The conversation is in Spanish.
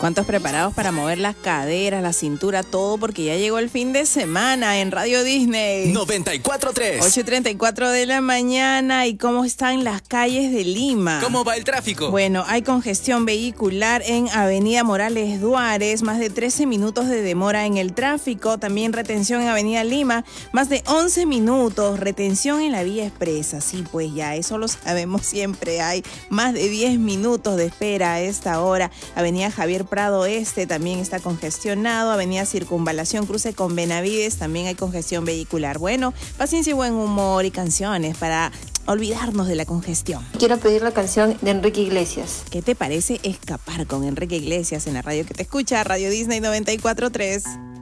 ¿Cuántos preparados para mover las caderas, la cintura, todo? Porque ya llegó el fin de semana en Radio Disney. 94.3. 8:34 de la mañana. ¿Y cómo están las calles de Lima? ¿Cómo va el tráfico? Bueno, hay congestión vehicular en Avenida Morales Duárez, más de 13 minutos de demora en el tráfico. También retención en Avenida Lima, más de 11 minutos. Retención en la Vía Expresa. Sí, pues ya, eso lo sabemos siempre. Hay más de 10 minutos de espera a esta hora. Avenida Javier Prado Este también está congestionado. Avenida Circunvalación, cruce con Benavides, también hay congestión vehicular. Bueno, paciencia y buen humor y canciones para olvidarnos de la congestión. Quiero pedir la canción de Enrique Iglesias. ¿Qué te parece escapar con Enrique Iglesias en la radio que te escucha? Radio Disney 94.3.